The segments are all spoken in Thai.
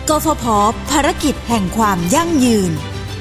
กฟผ.ภารกิจแห่งความยั่งยืน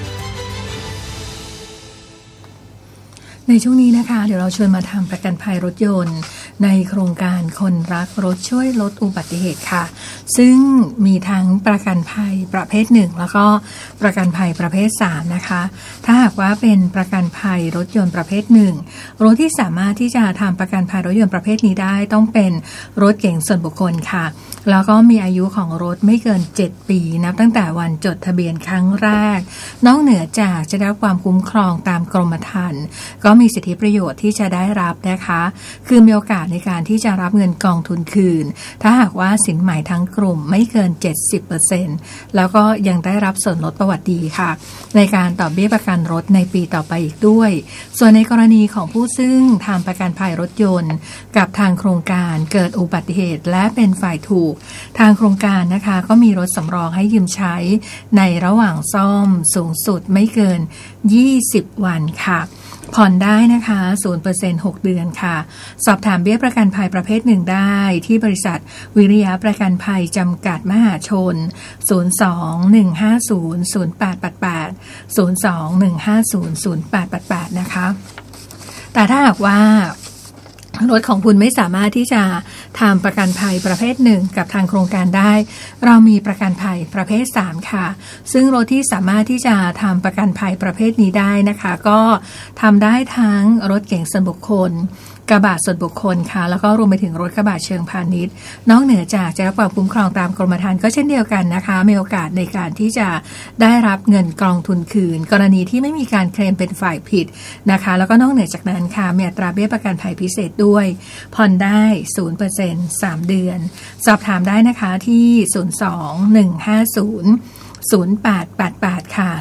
ในช่วงนี้นะคะเดี๋ยวเราชวนมาทำประกันภัยรถยนต์ในโครงการคนรักรถช่วยลดอุบัติเหตุค่ะซึ่งมีทั้งประกันภัยประเภท1แล้วก็ประกันภัยประเภท3นะคะถ้าหากว่าเป็นประกันภัยรถยนต์ประเภท1รถที่สามารถที่จะทำประกันภัยรถยนต์ประเภทนี้ได้ต้องเป็นรถเก๋งส่วนบุคคลค่ะแล้วก็มีอายุของรถไม่เกิน7ปีนับตั้งแต่วันจดทะเบียนครั้งแรกนอกเหนือจากจะได้รับความคุ้มครองตามกรมธรรม์ก็มีสิทธิประโยชน์ที่จะได้รับนะคะคือมีโอกาสในการที่จะรับเงินกองทุนคืนถ้าหากว่าสินใหม่ทั้งกลุ่มไม่เกิน 70% แล้วก็ยังได้รับส่วนลดประวัติดีค่ะในการต่อเบี้ยประกันรถในปีต่อไปอีกด้วยส่วนในกรณีของผู้ซึ่งทำประกันภัยรถยนต์กับทางโครงการเกิดอุบัติเหตุและเป็นฝ่ายถูกทางโครงการนะคะก็มีรถสำรองให้ยืมใช้ในระหว่างซ่อมสูงสุดไม่เกิน20วันค่ะผ่อนได้นะคะ 0% 6 เดือนค่ะสอบถามเบี้ยประกันภัยประเภท1ได้ที่บริษัทวิริยะประกันภัยจำกัดมหาชน 02-150-0888 02-150-0888 นะคะแต่ถ้าหากว่ารถของคุณไม่สามารถที่จะทำประกันภัยประเภท1กับทางโครงการได้เรามีประกันภัยประเภท3ค่ะซึ่งรถที่สามารถที่จะทำประกันภัยประเภทนี้ได้นะคะก็ทำได้ทั้งรถเก๋งส่วนบุคคลกระบะส่วนบุคคลค่ะแล้วก็รวมไปถึงรถกระบะเชิงพาณิชย์นอกเหนือจากจะรับความคุ้มครองตามกรมธรรม์ก็เช่นเดียวกันนะคะมีโอกาสในการที่จะได้รับเงินกองทุนคืนกรณีที่ไม่มีการเคลมเป็นฝ่ายผิดนะคะแล้วก็นอกเหนือจากนั้นค่ะมีอัตราเบี้ยประกันภัยพิเศษด้วยผ่อนได้ 0% 3 เดือนสอบถามได้นะคะที่02-150-0888 ค่ะ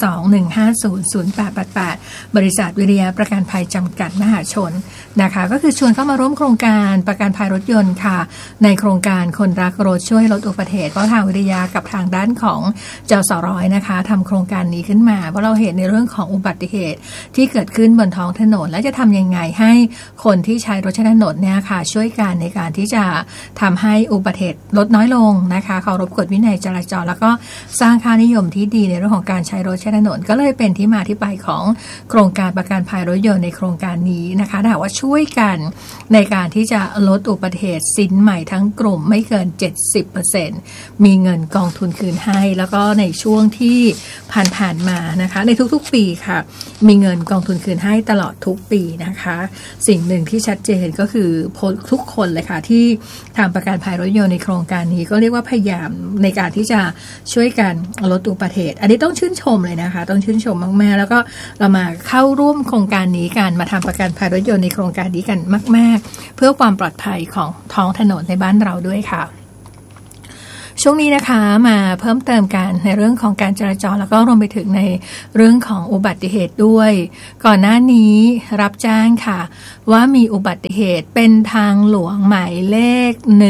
02-150-0888 บริษัทวิริยะประกันภัยจำกัดมหาชนนะคะก็คือชวนเข้ามาร่วมโครงการประกันภัยรถยนต์ค่ะในโครงการคนรักรถช่วยลดอุบัติเหตุเพราะทางวิริยะกับทางด้านของจสร.นะคะทำโครงการนี้ขึ้นมาเพราะเราเห็นในเรื่องของอุบัติเหตุที่เกิดขึ้นบนท้องถนนและจะทำยังไงให้คนที่ใช้รถใช้ถนนเนี่ยค่ะช่วยกันในการที่จะทำให้อุบัติเหตุลดน้อยลงนะคะเคารพกฎวินัยจราจรแล้วก็สร้างค่านิยมที่ดีในเรื่องของการใช้รถใช้ถนนก็เลยเป็นที่มาที่ไปของโครงการประกันภัยรถยนต์ในโครงการนี้นะคะถ้าว่าช่วยกันในการที่จะลดอุบัติเหตุสินใหม่ทั้งกลุ่มไม่เกิน 70% มีเงินกองทุนคืนให้แล้วก็ในช่วงที่ผ่านมานะคะในทุกๆปีค่ะมีเงินกองทุนคืนให้ตลอดทุกปีนะคะสิ่งหนึ่งที่ชัดเจนก็คือทุกคนเลยค่ะที่ทำประกันภัยรถยนต์ในโครงการนี้ก็เรียกว่าพยายามในการที่จะช่วยกันลดอุบัติเหตุอันนี้ต้องชื่นชมเลยนะคะต้องชื่นชมมากๆแล้วก็เรามาเข้าร่วมโครงการนี้กันมาทำประกันภัยรถยนต์ในโครงการนี้กันมากๆเพื่อความปลอดภัยของท้องถนนในบ้านเราด้วยค่ะช่วงนี้นะคะมาเพิ่มเติมกันในเรื่องของการจราจรแล้วก็รวมไปถึงในเรื่องของอุบัติเหตุด้วยก่อนหน้านี้รับแจ้งค่ะว่ามีอุบัติเหตุเป็นทางหลวงหมายเลข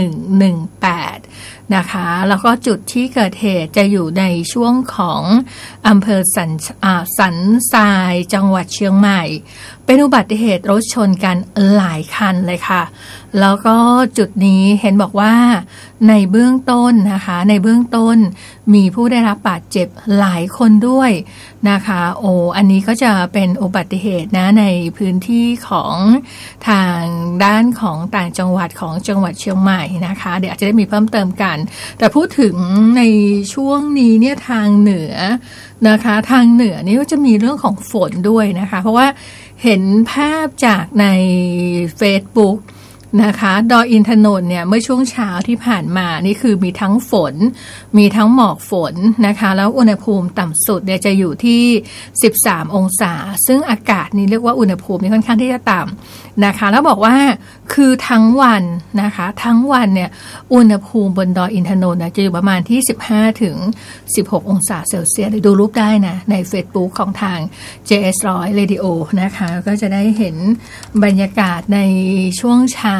118นะคะแล้วก็จุดที่เกิดเหตุจะอยู่ในช่วงของอำเภอสันทรายจังหวัดเชียงใหม่เป็นอุบัติเหตุรถชนกันหลายคันเลยค่ะแล้วก็จุดนี้เห็นบอกว่าในเบื้องต้นนะคะในเบื้องต้นมีผู้ได้รับบาดเจ็บหลายคนด้วยนะคะอันนี้ก็จะเป็นอุบัติเหตุนะในพื้นที่ของทางด้านของต่างจังหวัดของจังหวัดเชียงใหม่นะคะเดี๋ยวอาจจะได้มีเพิ่มเติมกันแต่พูดถึงในช่วงนี้เนี่ยทางเหนือนะคะทางเหนือนี่ก็จะมีเรื่องของฝนด้วยนะคะเพราะว่าเห็นภาพจากใน Facebook นะคะดอยอินทนนท์เนี่ยเมื่อช่วงเช้าที่ผ่านมานี่คือมีทั้งฝนมีทั้งหมอกฝนนะคะแล้วอุณหภูมิต่ำสุดเนี่ยจะอยู่ที่13องศาซึ่งอากาศนี่เรียกว่าอุณหภูมินี่ค่อนข้างที่จะต่ำนะคะแล้วบอกว่าคือทั้งวันนะคะทั้งวันเนี่ยอุณหภูมิบนดอยอินทนนท์จะอยู่ประมาณที่15ถึง16องศาเซลเซียสดูรูปได้นะใน Facebook ของทาง JS100 Radio นะคะก็จะได้เห็นบรรยากาศในช่วงเช้า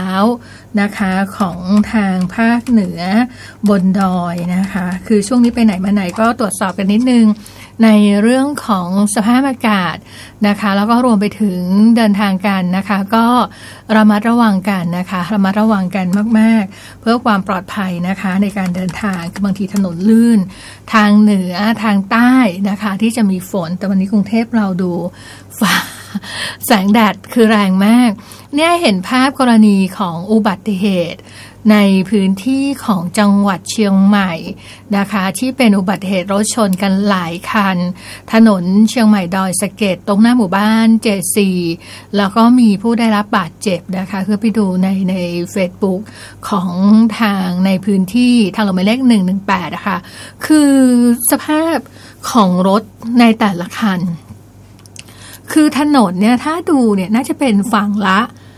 นะคะของทางภาคเหนือบนดอยนะคะคือช่วงนี้ไปไหนมาไหนก็ตรวจสอบกันนิดนึงในเรื่องของสภาพอากาศนะคะแล้วก็รวมไปถึงเดินทางกันนะคะก็ระมัดระวังกันนะคะระมัดระวังกันมากๆเพื่อความปลอดภัยนะคะในการเดินทางบางทีถนนลื่นทางเหนือทางใต้นะคะที่จะมีฝนแต่วันนี้กรุงเทพเราดูฟ้าแสงแดดคือแรงมากเนี่ยเห็นภาพกรณีของอุบัติเหตุในพื้นที่ของจังหวัดเชียงใหม่นะคะที่เป็นอุบัติเหตุรถชนกันหลายคันถนนเชียงใหม่ดอยสะเก็ดตรงหน้าหมู่บ้านJ4แล้วก็มีผู้ได้รับบาดเจ็บนะคะคือไปดูใน Facebook ของทางในพื้นที่ทางหลวงหมายเลข118นะคะคือสภาพของรถในแต่ละคันคือถนนเนี่ยถ้าดูเนี่ยน่าจะเป็นฝั่งละ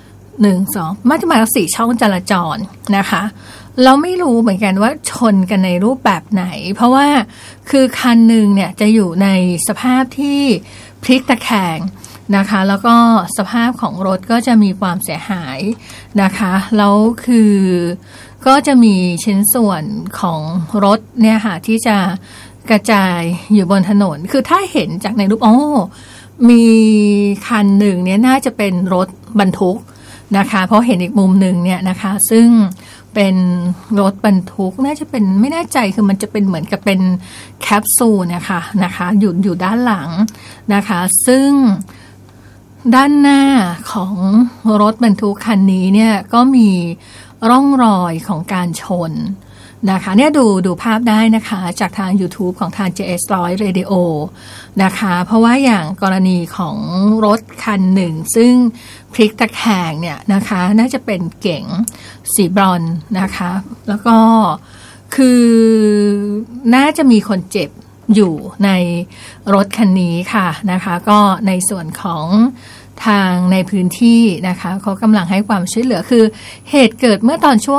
1-2มาจะมา4ช่องจราจรนะคะเราไม่รู้เหมือนกันว่าชนกันในรูปแบบไหนเพราะว่าคือคันหนึ่งเนี่ยจะอยู่ในสภาพที่พลิกตะแคงนะคะแล้วก็สภาพของรถก็จะมีความเสียหายนะคะแล้วคือก็จะมีชิ้นส่วนของรถเนี่ยค่ะที่จะกระจายอยู่บนถนนคือถ้าเห็นจากในรูปมีคันหนึ่งเนี่ยน่าจะเป็นรถบรรทุกนะคะเพราะเห็นอีกมุมหนึ่งเนี่ยนะคะซึ่งเป็นรถบรรทุกน่าจะเป็นไม่แน่ใจคือมันจะเป็นเหมือนกับเป็นแคปซูลนะคะอยู่ด้านหลังนะคะซึ่งด้านหน้าของรถบรรทุกคันนี้เนี่ยก็มีร่องรอยของการชนนะคะเนี่ยดูภาพได้นะคะจากทาง YouTube ของทาง JS100 Radio นะคะเพราะว่าอย่างกรณีของรถคันหนึ่งซึ่งพลิกตะแคงเนี่ยนะคะน่าจะเป็นเก๋งสีบรอนซ์นะคะแล้วก็คือน่าจะมีคนเจ็บอยู่ในรถคันนี้ค่ะนะคะก็ในส่วนของทางในพื้นที่นะคะเขากำลังให้ความช่วยเหลือคือเหตุเกิดเมื่อตอนช่วง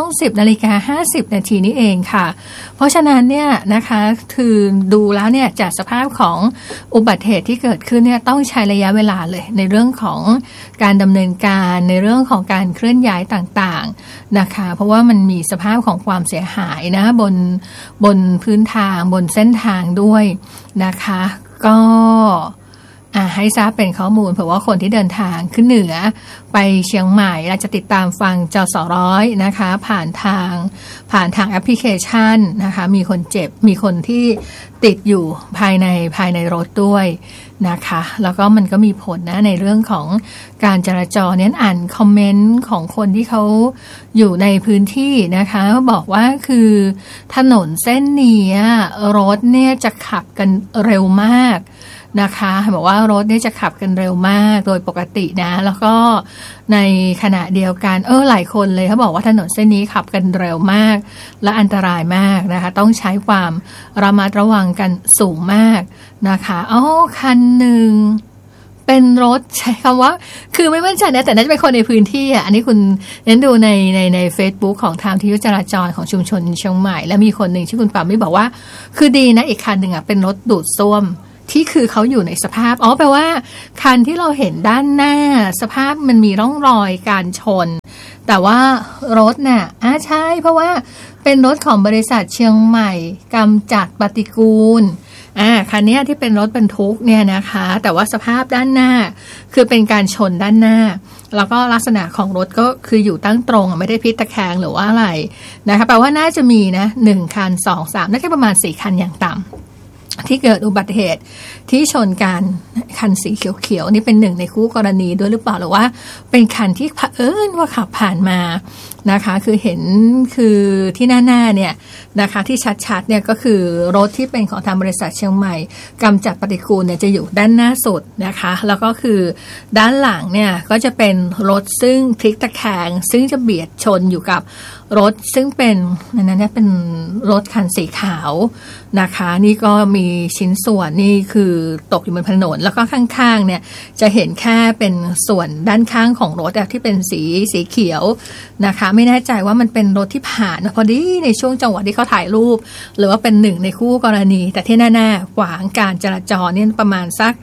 10:50 นาทีนี้เองค่ะเพราะฉะนั้นเนี่ยนะคะคือดูแล้วเนี่ยจากสภาพของอุบัติเหตุที่เกิดขึ้นเนี่ยต้องใช้ระยะเวลาเลยในเรื่องของการดำเนินการในเรื่องของการเคลื่อนย้ายต่างๆนะคะเพราะว่ามันมีสภาพของความเสียหายนะบนพื้นทางบนเส้นทางด้วยนะคะก็ให้ทราบเป็นข้อมูลเผื่อว่าคนที่เดินทางขึ้นเหนือไปเชียงใหม่อาจจะติดตามฟังจส.100นะคะผ่านทางแอปพลิเคชันนะคะมีคนเจ็บมีคนที่ติดอยู่ภายในรถด้วยนะคะแล้วก็มันก็มีผลนะในเรื่องของการจราจรเนี่ยอ่านคอมเมนต์ของคนที่เขาอยู่ในพื้นที่นะคะบอกว่าคือถนนเส้นนี้รถเนี่ยจะขับกันเร็วมากนะคะบอกว่ารถเนี่ยจะขับกันเร็วมากโดยปกตินะแล้วก็ในขณะเดียวกันหลายคนเลยเขาบอกว่าถนนเส้นนี้ขับกันเร็วมากและอันตรายมากนะคะต้องใช้ความระมัดระวังกันสูงมากนะคะคันหนึ่งเป็นรถใช้คำว่าคือไม่มั่นใจนะแต่น่าจะเป็นคนในพื้นที่อันนี้คุณเน้นดูใน Facebook ของทางที่จราจรของชุมชนเชียงใหม่แล้วมีคนหนึ่งที่คุณปาไม่บอกว่าคือดีนะอีกคันหนึ่งเป็นรถดูดซ่วมที่คือเขาอยู่ในสภาพแปลว่าคันที่เราเห็นด้านหน้าสภาพมันมีร่องรอยการชนแต่ว่ารถน่ะใช่เพราะว่าเป็นรถของบริษัทเชียงใหม่กำจัดปฏิกูลคันนี้ที่เป็นรถบรรทุกเนี่ยนะคะแต่ว่าสภาพด้านหน้าคือเป็นการชนด้านหน้าแล้วก็ลักษณะของรถก็คืออยู่ตั้งตรงไม่ได้พลิกตะแคงหรือว่าอะไรนะคะแปลว่าน่าจะมีนะ1คัน2 3น่าจะประมาณ4คันอย่างต่ำที่เกิดอุบัติเหตุที่ชนกันคันสีเขียวๆนี่เป็นหนึ่งในคู่กรณีด้วยหรือเปล่าหรือว่าเป็นคันที่เผอิญว่าขับผ่านมานะคะคือเห็นคือที่หน้าเนี่ยนะคะที่ชัดๆเนี่ยก็คือรถที่เป็นของทางบริษัทเชียงใหม่กำจัดปฏิกูลเนี่ยจะอยู่ด้านหน้าสุดนะคะแล้วก็คือด้านหลังเนี่ยก็จะเป็นรถซึ่งพลิกตะแคงซึ่งจะเบียดชนอยู่กับรถซึ่งเป็นนั้นเนี่ยเป็นรถคันสีขาวนะคะนี่ก็มีชิ้นส่วนนี่คือตกอยู่บนถนนแล้วก็ข้างๆเนี่ยจะเห็นแค่เป็นส่วนด้านข้างของรถที่เป็นสีเขียวนะคะไม่แน่ใจว่ามันเป็นรถที่ผ่านพอดีในช่วงจังหวะที่เขาถ่ายรูปหรือว่าเป็นหนึ่งในคู่กรณีแต่ที่แน่ๆขวางการจราจรเนี่ยประมาณสัก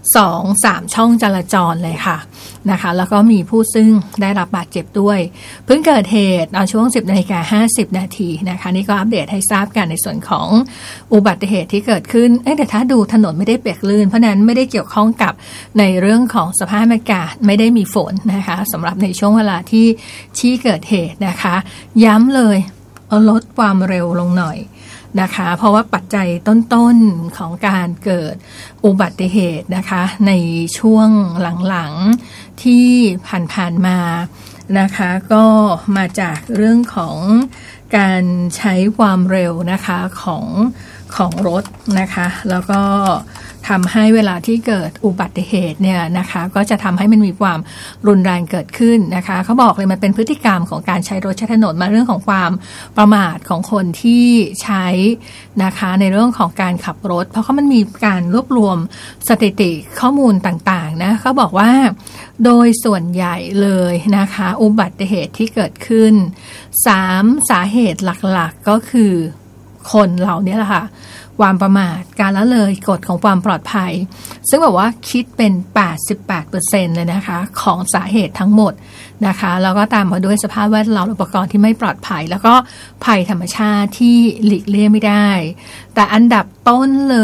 2-3 ช่องจราจรเลยค่ะนะคะแล้วก็มีผู้ซึ่งได้รับบาดเจ็บด้วยเพิ่งเกิดเหตุตอนช่วง 10:50 นาทีนะคะนี่ก็อัปเดตให้ทราบกันในส่วนของอุบัติเหตุที่เกิดขึ้นแต่ถ้าดูถนนไม่ได้เปียกลื่นเพราะนั้นไม่ได้เกี่ยวข้องกับในเรื่องของสภาพอากาศไม่ได้มีฝนนะคะสำหรับในช่วงเวลาที่เกิดเหตุนะคะย้ำเลยลดความเร็วลงหน่อยนะคะเพราะว่าปัจจัยต้นๆของการเกิดอุบัติเหตุนะคะในช่วงหลังๆที่ผ่านๆมานะคะก็มาจากเรื่องของการใช้ความเร็วนะคะของรถนะคะแล้วก็ทำให้เวลาที่เกิดอุบัติเหตุเนี่ยนะคะก็จะทำให้มันมีความรุนแรงเกิดขึ้นนะคะเขาบอกเลยมันเป็นพฤติกรรมของการใช้รถใช้ถนนมาเรื่องของความประมาทของคนที่ใช้นะคะในเรื่องของการขับรถเพราะมันมีการรวบรวมสถิติข้อมูลต่างๆนะเขาบอกว่าโดยส่วนใหญ่เลยนะคะอุบัติเหตุที่เกิดขึ้น3สาเหตุหลักๆก็คือคนเหล่านี้แหละค่ะความประมาทการละเลยกฎของความปลอดภัยซึ่งแบบว่าคิดเป็น 88% เลยนะคะของสาเหตุทั้งหมดนะคะแล้วก็ตามมาด้วยสภาพแวดล้อมอุปกรณ์ที่ไม่ปลอดภัยแล้วก็ภัยธรรมชาติที่หลีกเลี่ยงไม่ได้แต่อันดับต้นเลย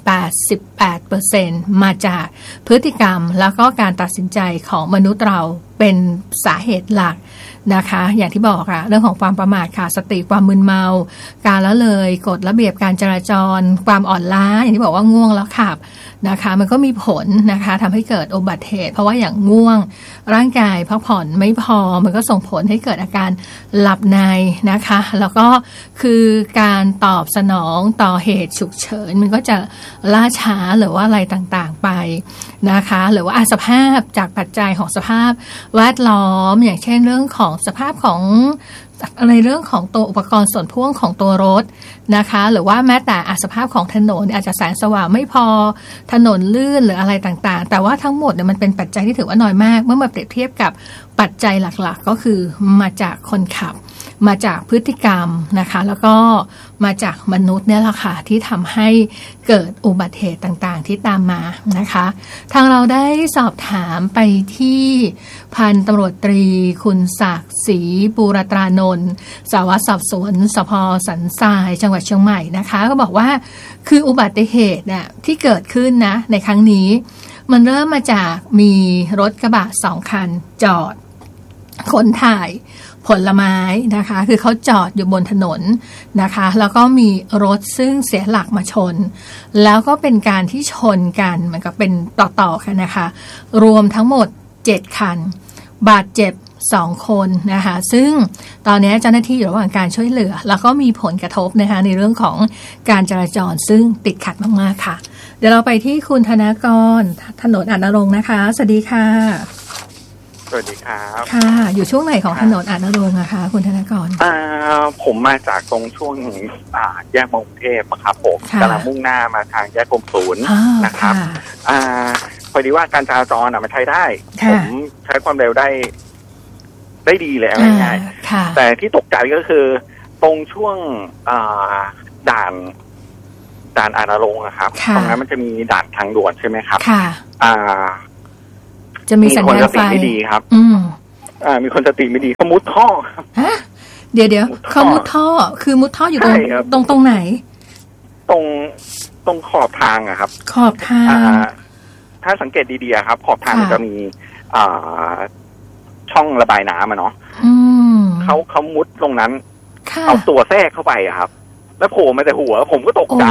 88% มาจากพฤติกรรมแล้วก็การตัดสินใจของมนุษย์เราเป็นสาเหตุหลักนะคะอย่างที่บอกค่ะเรื่องของความประมาทขาดสติความมึนเมาการละเลยกฎระเบียบการจราจรความอ่อนล้าอย่างที่บอกว่าง่วงแล้วขับนะคะมันก็มีผลนะคะทำให้เกิดอุบัติเหตุเพราะว่าอย่างง่วงร่างกายพักผ่อนไม่พอมันก็ส่งผลให้เกิดอาการหลับในนะคะแล้วก็คือการตอบสนองต่อเหตุฉุกเฉินมันก็จะล่าช้าหรือว่าอะไรต่างๆไปนะคะหรือว่าสภาพจากปัจจัยของสภาพแวดล้อมอย่างเช่นเรื่องของสภาพของอะไรเรื่องของตัวอุปกรณ์ส่วนพ่วงของตัวรถนะคะหรือว่าแม้แต่สภาพของถนนอาจจะแสงสว่างไม่พอถนนลื่นหรืออะไรต่างๆแต่ว่าทั้งหมดเนี่ยมันเป็นปัจจัยที่ถือว่าน้อยมากเมื่อมาเปรียบเทียบกับปัจจัยหลักๆก็คือมาจากคนขับมาจากพฤติกรรมนะคะแล้วก็มาจากมนุษย์เนี่ยแหละค่ะที่ทำให้เกิดอุบัติเหตุต่างๆที่ตามมานะคะทางเราได้สอบถามไปที่พันตำรวจตรีคุณศักดิ์ศรีบูรตรานนท์สารวัตรสอบสวนสภ.สันทรายจังหวัดเชียงใหม่นะคะก็บอกว่าคืออุบัติเหตุเนี่ยที่เกิดขึ้นนะในครั้งนี้มันเริ่มมาจากมีรถกระบะ2 คันจอดขนถ่ายผลไม้นะคะคือเขาจอดอยู่บนถนนนะคะแล้วก็มีรถซึ่งเสียหลักมาชนแล้วก็เป็นการที่ชนกันเหมือนกับเป็นต่อๆกันนะคะรวมทั้งหมด7 คันบาดเจ็บ2 คนนะคะซึ่งตอนนี้เจ้าหน้าที่อยู่ระหว่างการช่วยเหลือแล้วก็มีผลกระทบนะคะในเรื่องของการจราจรซึ่งติดขัดมากๆค่ะเดี๋ยวเราไปที่คุณธนากรถนนอาจนรงค์นะคะสวัสดีค่ะสวัสดีครับค่ะอยู่ช่วงไหนของถนนอาจนรงค์อะคะคุณธนากรผมมาจากตรงช่วงแยกกรุงเทพครับผมกำลังมุ่งหน้ามาทางแยกกรมศูนย์นะครับพอดีว่าการจราจรมันใช้ได้ผมใช้ความเร็วได้ดีเลยง่ายๆแต่ที่ตกใจก็คือตรงช่วงด่านอาจนรงค์ครับตรงนั้นมันจะมีด่านทางด่วนใช่ไหมครับจะมีสัญญาณไฟไม่ดีครับมีคนสติไม่ดีเขามุดท่อครับเดี๋ยวเขามุดท่อคือมุดท่ออยู่ตรงไหนตรงขอบทางอะครับขอบทางถ้าสังเกตดีๆครับขอบทางจะมีช่องระบายน้ำเนาะเขามุดตรงนั้นเอาตัวแทรกเข้าไปอะครับแล้วโผล่มาแต่หัวผมก็ตกใจ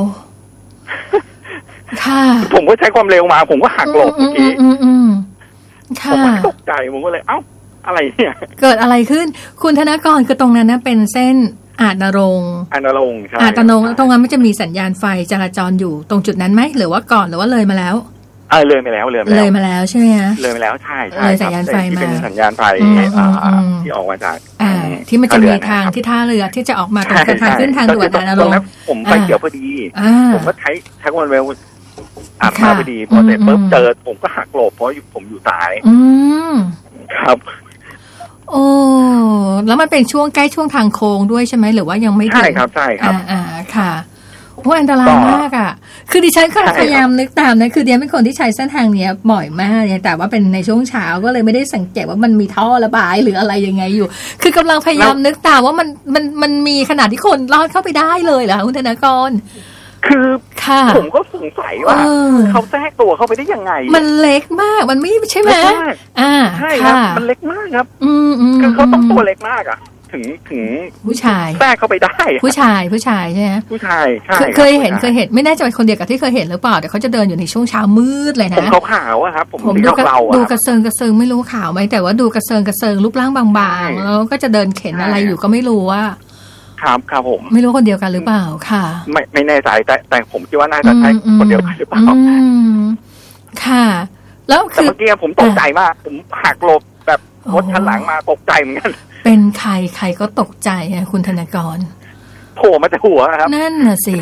ผมก็ใช้ความเร็วมาผมก็หักหลบเมื่อกี้ผมก็ตกใจผมก็เลยอะไรเนี่ยเกิดอะไรขึ้นคุณธนากรคือตรงนั้นนะเป็นเส้นอาจนรงค์ใช่อาจนรงค์ตรงนั้นไม่จะมีสัญญาณไฟจราจรอยู่ตรงจุดนั้นไหมหรือว่าก่อนหรือว่าเลยมาแล้วเลยมาแล้วใช่ไหมฮะเลยมาแล้วใช่สัญญาณไฟมาเป็นสัญญาณไฟที่ออกมาจากที่มันจะมีทางที่ท่าเรือที่จะออกมาตรงทางขึ้นทางด่วนอาจนรงค์ผมไฟเขียวพอดีผมก็ใช้ความเร็วอัดมาพอดีพอเสร็จปุ๊บเจอผมก็หักหลบเพราะผมอยู่ซ้ายครับโอ้แล้วมันเป็นช่วงใกล้ช่วงทางโค้งด้วยใช่ไหมหรือว่ายังไม่ถึงใช่ครับค่ะโอ้อันตรายมากอ่ะคือดิฉันก็พยายามนึกตามนะคือดิฉันเป็นคนที่ใช้เส้นทางเนี้ยบ่อยมากเนี่ยแต่ว่าเป็นในช่วงเช้าก็เลยไม่ได้สังเกตว่ามันมีท่อระบายหรืออะไรยังไงอยู่คือกำลังพยายามนึกตามว่ามันมีขนาดที่คนลอดเข้าไปได้เลยเหรอคุณธนากรคือผมก็สงสัยว่าเขาแทรกตัวเข้าไปได้ยังไงมันเล็กมากมันไม่ใช่ไหมใช่ครับมันเล็กมากครับคือเขาต้องตัวเล็กมากอ่ะถึงผู้ชายแทรกเข้าไปได้ผู้ชายใช่ไหมผู้ชายใช่เคยเห็นไม่แน่ใจคนเดียวกับที่เคยเห็นหรือเปล่าแต่เขาจะเดินอยู่ในช่วงเช้ามืดเลยนะผมขาวๆอะครับผมดูกระเซิงไม่รู้ขาวไหมแต่ว่าดูกระเซิงรูปร่างบางๆแล้วก็จะเดินเข็นอะไรอยู่ก็ไม่รู้ว่าครับผมไม่รู้คนเดียวกันหรือเปล่าค่ะไม่แน่ใจแต่ผมคิดว่าน่าจะใช่คนเดียวกันหรือเปล่าค่ะแล้วคือเมื่อกี้ผมตกใจมากผมหักหลบแบบรถคันหลังมาตกใจเหมือนกันเป็นใครก็ตกใจคุณธนากรโผล่มาจากหัวครับนั่นน่ะสิ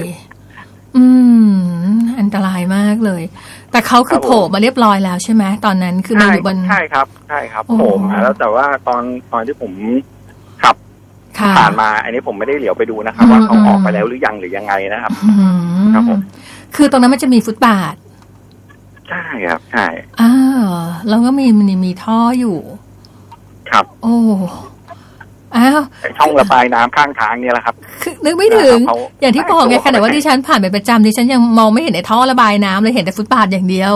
อันตรายมากเลยแต่เขาคือโผล่มาเรียบร้อยแล้วใช่ไหมตอนนั้นคือมาอยู่บนใช่ครับโผล่มาแล้วแต่ว่าตอนที่ผมขับผ่านมาอันนี้ผมไม่ได้เหลียวไปดูนะครับว่าเขาออกไปแล้วหรือยังหรือยังไงนะครับครับผมคือตรงนั้นมันจะมีฟุตบาทใช่ครับใช่แล้วก็มีท่ออยู่ครับโอ้ช่องระบายน้ำข้างทางเนี่ยแหละครับนึกไม่ถึงอย่างที่บอกไงขนาดว่าดิฉันผ่านไปประจำดิฉันยังมองไม่เห็นในท่อระบายน้ำเลยเห็นแต่ฟุตบาทอย่างเดียว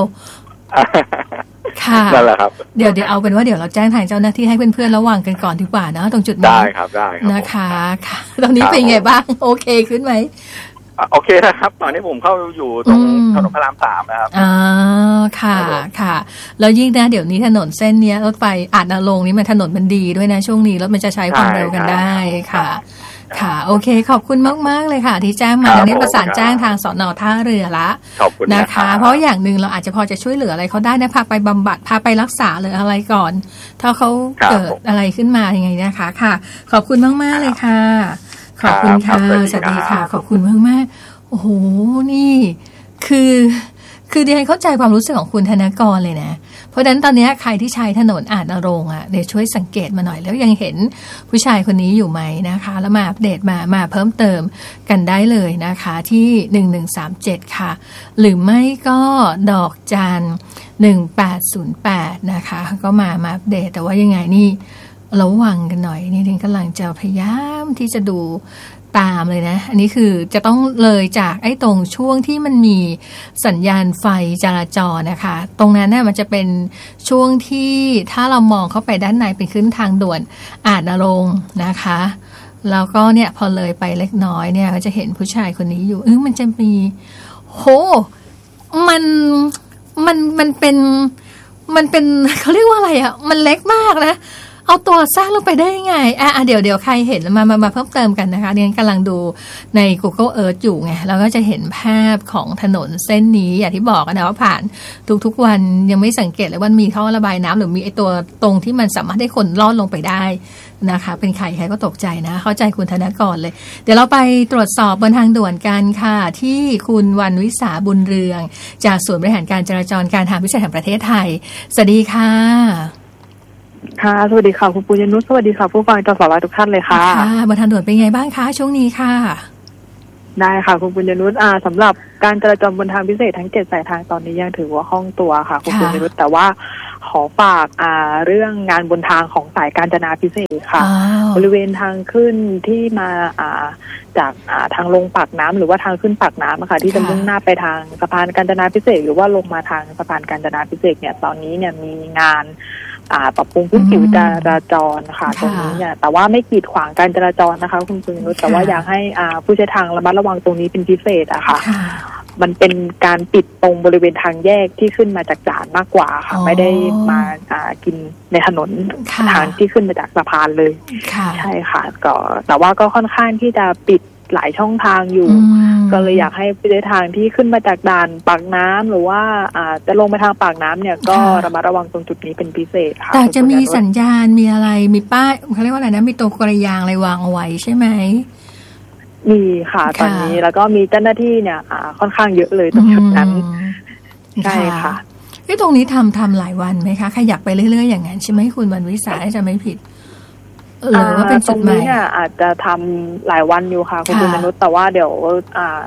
ค่ะนั่นแหละครับเดี๋ยวเอาเป็นว่าเดี๋ยวเราแจ้งทางเจ้าหน้าที่ให้เพื่อนๆระวังกันก่อนดีกว่านะตรงจุดนี้ได้ครับนะคะค่ะตอนนี้เป็นไงบ้างโอเคขึ้นไหมโอเคนะครับตอนนี้ผมเข้าอยู่ตรงถนนพระราม3นะครับค่ะแล้วยิ่งนะเดี๋ยวนี้ถนนเส้นนี้รถไฟอาจนรงค์นี้มันถนนมันดีด้วยนะช่วงนี้รถมันจะใช้ความเร็วกันได้ค่ะโอเคขอบคุณมากๆเลยค่ะที่แจ้งมาอันนี้ประสานแจ้งทางสน.ท่าเรือละนะคะเพราะอย่างนึงเราอาจจะพอจะช่วยเหลืออะไรเขาได้นะพาไปบำบัดพาไปรักษาหรืออะไรก่อนถ้าเขาเกิดอะไรขึ้นมายังไงนะคะค่ะขอบคุณมากๆเลยค่ะขอบคุณค่ะสวัสดีค่ะขอบคุณมากๆโอ้โหนี่คือดิฉันเข้าใจความรู้สึกของคุณธนากรเลยนะเพราะฉะนั้นตอนนี้ใครที่ใช้ถนนอาจนรงค์เดี๋ยวช่วยสังเกตมาหน่อยแล้วยังเห็นผู้ชายคนนี้อยู่ไหมนะคะแล้วมาอัปเดตมาเพิ่มเติมกันได้เลยนะคะที่1137ค่ะหรือไม่ก็ดอกจัน1808นะคะก็มาอัปเดตแต่ว่ายังไงนี่ระวังกันหน่อยนี่ทิงกำลังจะพยายามที่จะดูตามเลยนะอันนี้คือจะต้องเลยจากไอ้ตรงช่วงที่มันมีสัญญาณไฟจราจรนะคะตรงนั้นเนี่ยมันจะเป็นช่วงที่ถ้าเรามองเข้าไปด้านในเป็นขึ้นทางด่วนอาจนรงค์นะคะแล้วก็เนี่ยพอเลยไปเล็กน้อยเนี่ยก็จะเห็นผู้ชายคนนี้อยู่มันจะมีโหมันเป็นเขาเรียกว่าอะไรมันเล็กมากนะเอาตัวสร้างลงไปได้ยังไงเดี๋ยวใครเห็นมาเพิ่มเติมกันนะคะดิฉันกำลังดูใน Google Earth อยู่ไงแล้วก็จะเห็นภาพของถนนเส้นนี้อย่างที่บอกนะว่าผ่านทุกวันยังไม่สังเกตเลยว่ามีท่อระบายน้ำหรือมีไอตัวตรงที่มันสามารถให้คนลอดลงไปได้นะคะเป็นใครก็ตกใจนะเข้าใจคุณธนากรเลยเดี๋ยวเราไปตรวจสอบบนทางด่วนกันค่ะที่คุณวันวิสาบุญเรืองจากศูนย์บริหารการจราจรการทางพิเศษแห่งประเทศไทยสวัสดีค่ะค่ะสวัสดีค่ะคุณปุญญนุชสวัสดีค่ะผู้ฟังจสรทุกท่านเลยค่ะบนทางด่วนเป็นไงบ้างคะช่วงนี้ค่ะได้ค่ะคุณปุญญนุชสำหรับการจราจรบนทางพิเศษทั้ง7สายทางตอนนี้ยังถือว่าคล่องตัวค่ะคุณปุญญนุชแต่ว่าขอฝากเรื่องงานบนทางของสายกาญจนาพิเศษค่ะบริเวณทางขึ้นที่มาจากทางลงปากน้ำหรือว่าทางขึ้นปากน้ำค่ะที่จะมุ่งหน้าไปทางสะพานกาญจนาพิเศษหรือว่าลงมาทางสะพานกาญจนาพิเศษเนี่ยตอนนี้เนี่ยมีงานปรับปรุงพื้นผิวจราจรค่ะตรงนี้เนี่ยแต่ว่าไม่กีดขวางการจราจรนะคะคุณปุญญนุชแต่ว่าอยากให้ผู้ใช้ทางระมัดระวังตรงนี้เป็นพิเศษอะค่ะมันเป็นการปิดตรงบริเวณทางแยกที่ขึ้นมาจากด่านมากกว่าค่ะไม่ได้มากินในถนนทางที่ขึ้นมาจากสะพานเลยใช่ค่ะก็แต่ว่าก็ค่อนข้างที่จะปิดหลายช่องทางอยู่ก็เลยอยากให้ผู้ใช้ทางที่ขึ้นมาจากด่านปากน้ำหรือว่าจะลงไปทางปากน้ำเนี่ยก็ระมัดระวังตรงจุดนี้เป็นพิเศษค่ะแต่จะมีสัญญาณมีอะไรมีป้ายเขาเรียกว่าอะไรนะมีตัวกระยางอะไรวางเอาไว้ใช่ไหมมีค่ะตอนนี้แล้วก็มีเจ้าหน้าที่เนี่ยค่อนข้างเยอะเลยตรงจุดนั้นใช่ค่ะตรงนี้ทำหลายวันไหมคะขยับไปเรื่อยๆอย่างนั้นใช่ไหมคุณวันวิสาจะไม่ผิดหรือว่าเป็นจุดใหม่เนี่ยอาจจะทำหลายวันอยู่ค่ะคุณปุญญนุชแต่ว่าเดี๋ยว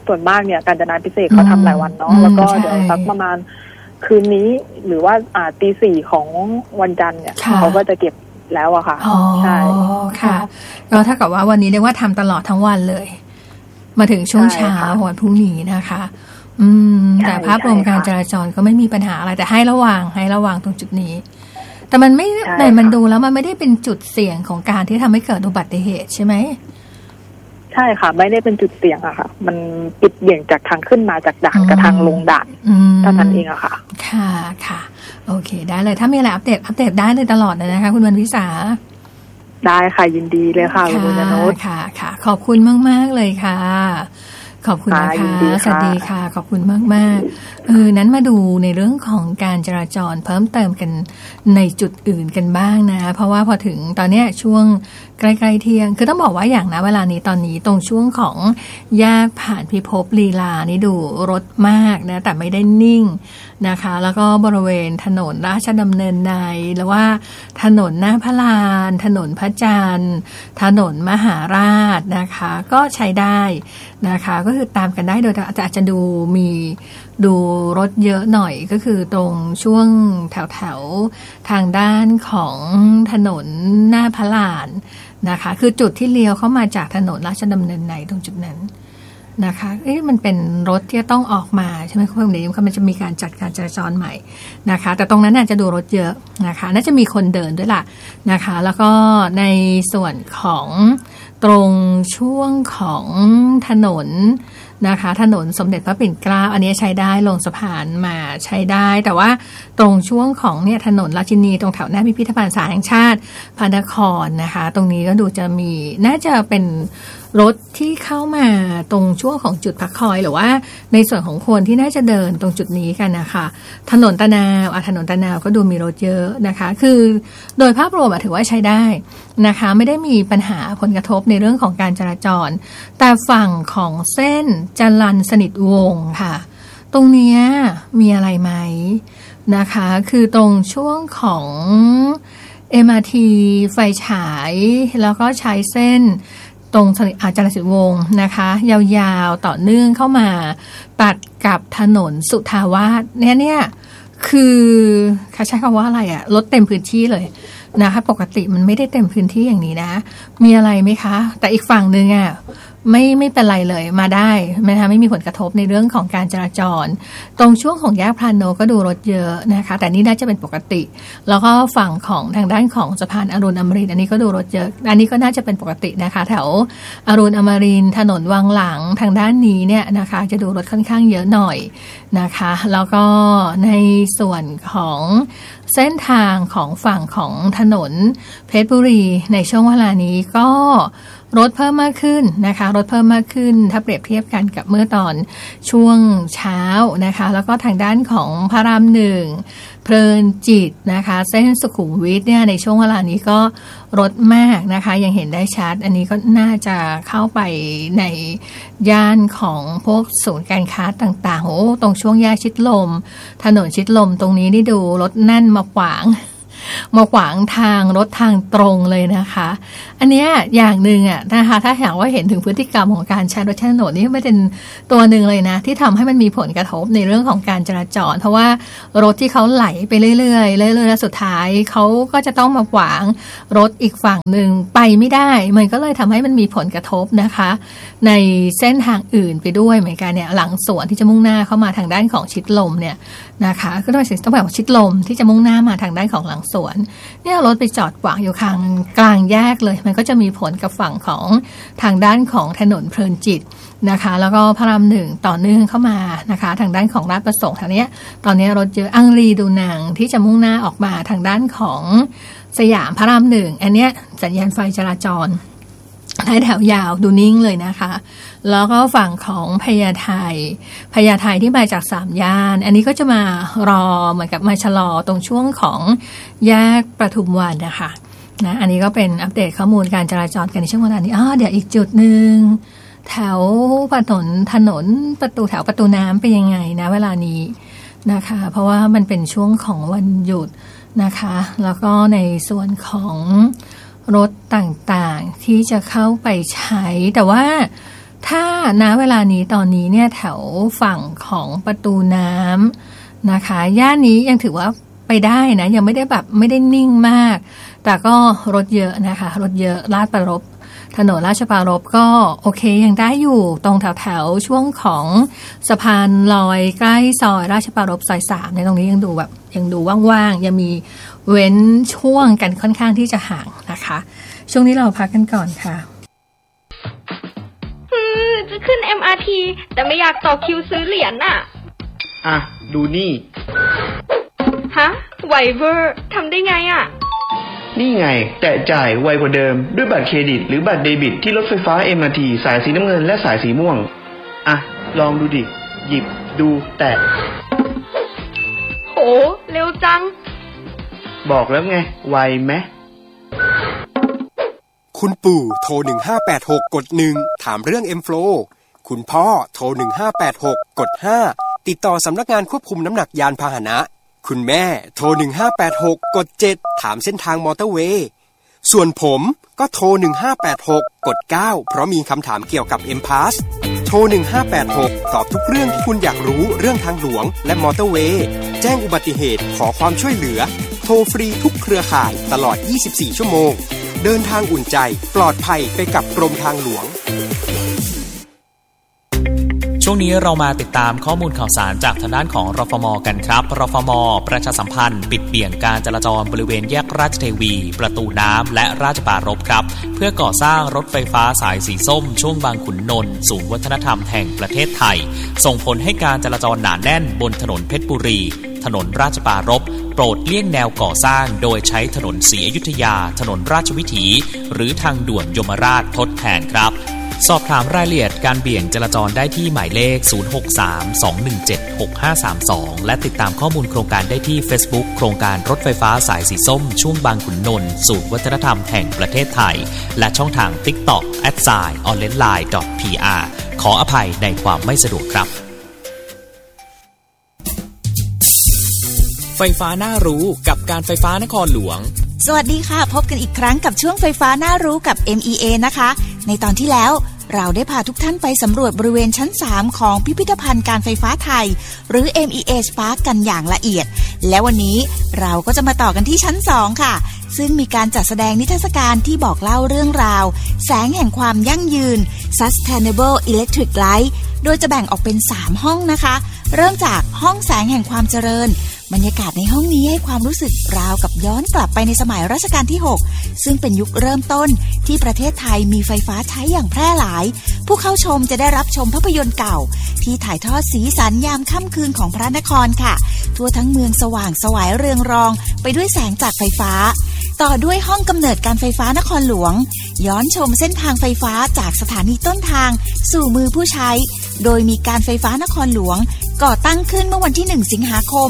ส่วนมากเนี่ยกาญจนาพิเศษเขาทำหลายวันเนาะแล้วก็เดี๋ยวสักประมาณคืนนี้หรือว่าตี 4ของวันจันทร์เนี่ยเขาก็จะเก็บแล้วอะค่ะใช่ค่ะก็ถ้ากับว่าวันนี้เรียกว่าทำตลอดทั้งวันเลยมาถึงช่วงเช้าวันพรุ่งนี้นะคะแต่ภาพรวมการจราจรก็ไม่มีปัญหาอะไรแต่ให้ระวังตรงจุดนี้แต่มันไม่ในมันดูแล้วมันไม่ได้เป็นจุดเสี่ยงของการที่ทำให้เกิดอุบัติเหตุใช่ไหมใช่ค่ะไม่ได้เป็นจุดเสี่ยงอะค่ะมันปิดเบี่ยงจากทางขึ้นมาจากด่านกับทางลงด่านเท่านั้นเองอะค่ะค่ะโอเคได้เลยถ้ามีอะไรอัปเดตได้เลยตลอดเลยนะคะคุณวรรณวิสาได้ค่ะยินดีเลยค่ะคุณณนุชค่ะขอบคุณมากๆเลยค่ะขอบคุณนะคะสวัสดีค่ะขอบคุณมากๆนั้นมาดูในเรื่องของการจราจรเพิ่มเติมกันในจุดอื่นกันบ้างนะเพราะว่าพอถึงตอนนี้ช่วงใกล้ๆเที่ยงคือต้องบอกว่าอย่างนะเวลานี้ตอนนี้ตรงช่วงของแยกผ่านพิภพลีลานี่ดูรถมากนะแต่ไม่ได้นิ่งนะคะแล้วก็บริเวณถนนราชดำเนินในหรือว่าถนนหน้าพระลานถนนพระจันทร์ถนนมหาราชนะคะก็ใช้ได้นะคะก็คือตามกันได้โดยอาจจะดูรถเยอะหน่อยก็คือตรงช่วงแถวทางด้านของถนนหน้าพระลานนะคะคือจุดที่เลี้ยวเข้ามาจากถนนราชดำเนินในตรงจุดนั้นนะคะมันเป็นรถที่ต้องออกมาใช่ไหมคุณผู้ชมมันจะมีการจัดการจราจรใหม่นะคะแต่ตรงนั้นน่าจะดูรถเยอะนะคะน่าจะมีคนเดินด้วยล่ะนะคะแล้วก็ในส่วนของตรงช่วงของถนนนะคะถนนสมเด็จพระปิ่นเกล้าอันนี้ใช้ได้ลงสะพานมาใช้ได้แต่ว่าตรงช่วงของเนี่ยถนนราชินีตรงแถวหน้าพิพิธภัณฑ์สาแห่งชาติพระนครนะคะตรงนี้ก็ดูจะมีน่าจะเป็นรถที่เข้ามาตรงช่วงของจุดพักคอยหรือว่าในส่วนของคนที่น่าจะเดินตรงจุดนี้กันนะคะถนนตะนาวก็ดูมีรถเยอะนะคะคือโดยภาพรวมถือว่าใช้ได้นะคะไม่ได้มีปัญหาผลกระทบในเรื่องของการจราจรแต่ฝั่งของเส้นจรัญสนิทวงศ์ค่ะตรงนี้มีอะไรไหมนะคะคือตรงช่วงของ MRT ไฟฉายแล้วก็ใช้เส้นตรงจรัญสนิทวงศ์นะคะยาวๆต่อเนื่องเข้ามาตัดกับถนนสุทธาวาสเนี่ยคือเขาใช้คำว่าอะไรรถเต็มพื้นที่เลยนะคะปกติมันไม่ได้เต็มพื้นที่อย่างนี้นะมีอะไรไหมคะแต่อีกฝั่งนึงไม่เป็นไรเลยมาได้นะคะไม่มีผลกระทบในเรื่องของการจราจรตรงช่วงของแยกพรานโนก็ดูรถเยอะนะคะแต่นี่น่าจะเป็นปกติแล้วก็ฝั่งของทางด้านของสะพานอรุณอมรินทร์อันนี้ก็ดูรถเยอะอันนี้ก็น่าจะเป็นปกตินะคะแถวอรุณอมรินทร์ถนนวังหลังทางด้านนี้เนี่ยนะคะจะดูรถค่อนข้างเยอะหน่อยนะคะแล้วก็ในส่วนของเส้นทางของฝั่งของถนนเพชรบุรีในช่วงเวลานี้ก็รถเพิ่มมากขึ้นนะคะรถเพิ่มมากขึ้นถ้าเปรียบเทียบกันกับเมื่อตอนช่วงเช้านะคะแล้วก็ทางด้านของพระรามหนึ่งเพลินจิตนะคะเส้นสุขุมวิทเนี่ยในช่วงเวลานี้ก็รถมากนะคะยังเห็นได้ชัดอันนี้ก็น่าจะเข้าไปในย่านของพวกศูนย์การค้าต่างๆตรงช่วงแยกชิดลมถนนชิดลมตรงนี้นี่ดูรถแน่นมาขวางทางรถทางตรงเลยนะคะอันนี้อย่างหนึ่งนะคะถ้าหากว่าเห็นถึงพฤติกรรมของการใช้รถใช้ถนนนี่ไม่เป็นตัวหนึ่งเลยนะที่ทำให้มันมีผลกระทบในเรื่องของการจราจรเพราะว่ารถที่เขาไหลไปเรื่อยๆแล้วสุดท้ายเขาก็จะต้องมาขวางรถอีกฝั่งหนึ่งไปไม่ได้มันก็เลยทำให้มันมีผลกระทบนะคะในเส้นทางอื่นไปด้วยเหมือนกันเนี่ยหลังสวนที่จะมุ่งหน้าเข้ามาทางด้านของชิดลมเนี่ยนะคะก็ต้องแบบชิดลมที่จะมุ่งหน้ามาทางด้านของหลังสวนเนี่ยรถไปจอดขวางอยู่กลางแยกเลยมันก็จะมีผลกับฝั่งของทางด้านของถนนเพลินจิตนะคะแล้วก็พระรามหนึ่งต่อเนื่องเข้ามานะคะทางด้านของราชประสงค์ทางนี้ตอนนี้รถเยอะอังรีดูหนังที่จะมุ่งหน้าออกมาทางด้านของสยามพระรามหนึ่งอันเนี้ยสัญญาณไฟจราจรท้ายแถวยาวดูนิ่งเลยนะคะแล้วก็ฝั่งของพญาไทที่มาจาก3ย่านอันนี้ก็จะมารอเหมือนกับมาชะลอตรงช่วงของแยกประทุมวันนะคะนะอันนี้ก็เป็นอัปเดตข้อมูลการจราจรกันในช่วงเวลานี้เดี๋ยวอีกจุดนึงแถวถนนประตูน้ำเป็นยังไงนะเวลานี้นะคะเพราะว่ามันเป็นช่วงของวันหยุดนะคะแล้วก็ในส่วนของรถต่างๆที่จะเข้าไปใช้แต่ว่าถ้าณเวลานี้ตอนนี้เนี่ยแถวฝั่งของประตูน้ำนะคะย่านนี้ยังถือว่าไปได้นะยังไม่ได้แบบไม่ได้นิ่งมากแต่ก็รถเยอะนะคะรถเยอะลาดประรบถนนราชปรารภก็โอเคยังได้อยู่ตรงแถวช่วงของสะพานลอยใกล้ซอยราชปรารภซอย3ในตรงนี้ยังดูว่างๆยังมีเว้นช่วงกันค่อนข้างที่จะห่างนะคะช่วงนี้เราพักกันก่อนค่ะจะขึ้น MRT แต่ไม่อยากต่อคิวซื้อเหรียญน่ะอ่ะดูนี่ฮะไวเวอร์ทำได้ไงอ่ะนี่ไงแตะจ่ายไวกว่าเดิมด้วยบัตรเครดิตหรือบัตรเดบิตที่รถไฟฟ้า MRT สายสีน้ำเงินและสายสีม่วงอ่ะลองดูดิหยิบดูแตะโหเร็วจังบอกแล้วไงไวไหมคุณปู่โทร1586กด1ถามเรื่อง M-Flow คุณพ่อโทร1586กด5ติดต่อสำนักงานควบคุมน้ำหนักยานพาหนะคุณแม่โทร1586กด7ถามเส้นทางมอเตอร์เวย์ส่วนผมก็โทร1586กด9เพราะมีคำถามเกี่ยวกับ M-Pass โทร1586ตอบทุกเรื่องที่คุณอยากรู้เรื่องทางหลวงและมอเตอร์เวย์แจ้งอุบัติเหตุขอความช่วยเหลือโทรฟรีทุกเครือข่ายตลอด24ชั่วโมงเดินทางอุ่นใจปลอดภัยไปกับกรมทางหลวงช่วงนี้เรามาติดตามข้อมูลข่าวสารจากทางด้านของรฟม.กันครับรฟม.ประชาสัมพันธ์ปิดเบี่ยงการจราจรบริเวณแยกราชเทวีประตูน้ำและราชปรารภครับเพื่อก่อสร้างรถไฟฟ้าสายสีส้มช่วงบางขุนนนท์ศูนย์วัฒนธรรมแห่งประเทศไทยส่งผลให้การจราจรหนาแน่นบนถนนเพชรบุรีถนนราชปรารภโปรดเลี่ยงแนวก่อสร้างโดยใช้ถนนศรีอยุธยาถนนราชวิถีหรือทางด่วนยมราชทดแทนครับสอบถามรายละเอียดการเบี่ยงจราจรได้ที่หมายเลข0632176532และติดตามข้อมูลโครงการได้ที่ Facebook โครงการรถไฟฟ้าสายสีส้มช่วงบางขุนนนท์ศูนย์วัฒนธรรมแห่งประเทศไทยและช่องทาง TikTok @onlinelive.pr ขออภัยในความไม่สะดวกครับไฟฟ้าน่ารู้กับการไฟฟ้านครหลวงสวัสดีค่ะพบกันอีกครั้งกับช่วงไฟฟ้าน่ารู้กับ MEA นะคะในตอนที่แล้วเราได้พาทุกท่านไปสำรวจบริเวณชั้น3ของพิพิธภัณฑ์การไฟฟ้าไทยหรือ MEA Spark กันอย่างละเอียดและวันนี้เราก็จะมาต่อกันที่ชั้น2ค่ะซึ่งมีการจัดแสดงนิทรรศการที่บอกเล่าเรื่องราวแสงแห่งความยั่งยืน Sustainable Electric Light โดยจะแบ่งออกเป็น3ห้องนะคะเริ่มจากห้องแสงแห่งความเจริญบรรยากาศในห้องนี้ให้ความรู้สึกราวกับย้อนกลับไปในสมัยรัชกาลที่6ซึ่งเป็นยุคเริ่มต้นที่ประเทศไทยมีไฟฟ้าใช้อย่างแพร่หลายผู้เข้าชมจะได้รับชมภาพยนตร์เก่าที่ถ่ายทอดสีสันยามค่ำคืนของพระนครค่ะทั่วทั้งเมืองสว่างไสวเรืองรองไปด้วยแสงจากไฟฟ้าต่อด้วยห้องกำเนิดการไฟฟ้านครหลวงย้อนชมเส้นทางไฟฟ้าจากสถานีต้นทางสู่มือผู้ใช้โดยมีการไฟฟ้านครหลวงก่อตั้งขึ้นเมื่อวันที่1สิงหาคม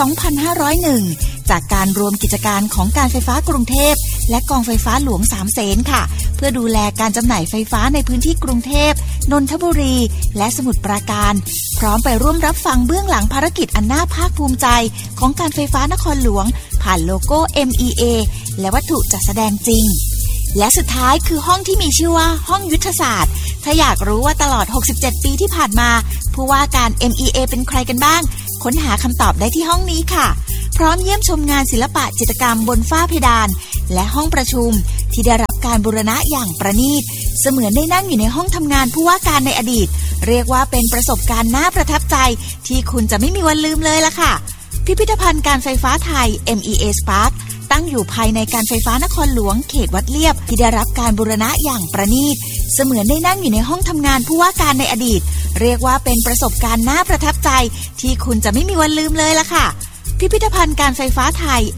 2501จากการรวมกิจการของการไฟฟ้ากรุงเทพและกองไฟฟ้าหลวง3เสนค่ะเพื่อดูแลการจำหน่ายไฟฟ้าในพื้นที่กรุงเทพนนทบุรีและสมุทรปราการพร้อมไปร่วมรับฟังเบื้องหลังภารกิจอันน่าภาคภูมิใจของการไฟฟ้านครหลวงผ่านโลโก้ MEA และวัตถุจัดแสดงจริงและสุดท้ายคือห้องที่มีชื่อว่าห้องยุทธศาสตร์ถ้าอยากรู้ว่าตลอด67ปีที่ผ่านมาผู้ว่าการ MEA เป็นใครกันบ้างค้นหาคำตอบได้ที่ห้องนี้ค่ะพร้อมเยี่ยมชมงานศิลปะจิตรกรรมบนฝ้าเพดานและห้องประชุมที่ได้รับการบูรณะอย่างประณีตเสมือนได้นั่งอยู่ในห้องทำงานผู้ว่าการในอดีตเรียกว่าเป็นประสบการณ์น่าประทับใจที่คุณจะไม่มีวันลืมเลยล่ะค่ะพิพิธภัณฑ์การไฟฟ้าไทย MEA Spark ตั้งอยู่ภายในการไฟฟ้านครหลวงเขตวัดเลียบที่ได้รับการบูรณะอย่างประณีตเสมือนได้นั่งอยู่ในห้องทำงานผู้ว่าการในอดีตเรียกว่าเป็นประสบการณ์น่าประทับใจที่คุณจะไม่มีวันลืมเลยล่ะค่ะพิพิธภัณฑ์การไฟฟ้าไทย